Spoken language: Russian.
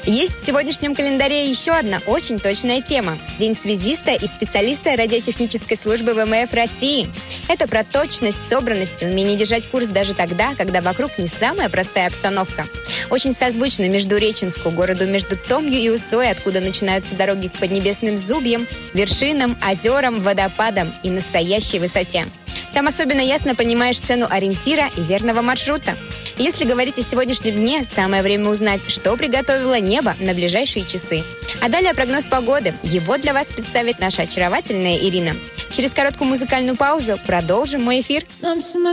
Есть в сегодняшнем календаре еще одна очень точная тема – День связиста и специалиста радиотехнической службы ВМФ России. Это про точность, собранность, умение держать курс даже тогда, когда вокруг не самая простая обстановка. Очень созвучно Междуреченску, городу между Томью и Усой, откуда начинаются дороги к поднебесным зубьям, вершинам, озерам, водопадам и настоящей высоте. Там особенно ясно понимаешь цену ориентира и верного маршрута. Если говорить о сегодняшнем дне, самое время узнать, что приготовило небо на ближайшие часы. А далее прогноз погоды. Его для вас представит наша очаровательная Ирина. Через короткую музыкальную паузу продолжим мой эфир.